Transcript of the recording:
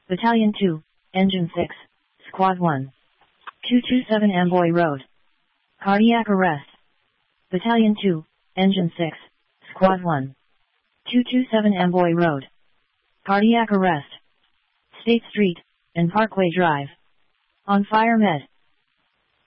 Battalion 2, Engine 6, Squad 1. 227 Amboy Road. Cardiac arrest. Battalion 2, Engine 6, Squad 1. 227 Amboy Road. Cardiac arrest. State Street, and Parkway Drive. On fire med.